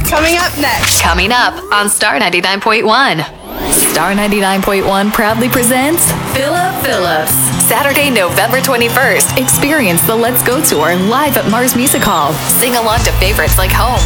Coming up next. Coming up on Star 99.1. Star 99.1 proudly presents Philip Phillips. Saturday, November 21st. Experience the Let's Go Tour live at Mars Music Hall. Sing along to favorites like Home,